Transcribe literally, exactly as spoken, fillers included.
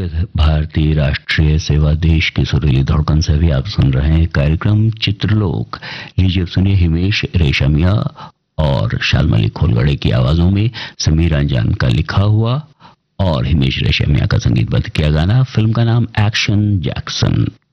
विविध भारतीय राष्ट्रीय सेवा देश की सुरीली धड़कन से भी आप सुन रहे हैं कार्यक्रम चित्रलोक। लीजिए सुनिए हिमेश रेशमिया और शालमली खोलगड़े की आवाजों में समीर अंजान का लिखा हुआ और हिमेश रेशमिया का संगीतबद्ध किया गाना। फिल्म का नाम एक्शन जैक्सन।